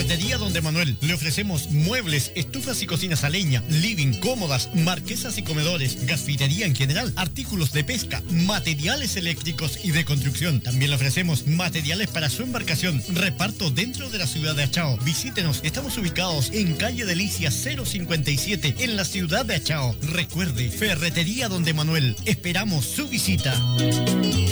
Ferretería Donde Manuel. Le ofrecemos muebles, estufas y cocinas a leña, living, cómodas, marquesas y comedores, gasfitería en general, artículos de pesca, materiales eléctricos y de construcción. También le ofrecemos materiales para su embarcación. Reparto dentro de la ciudad de Achao. Visítenos, estamos ubicados en calle Delicia 057 en la ciudad de Achao. Recuerde, Ferretería Donde Manuel. Esperamos su visita.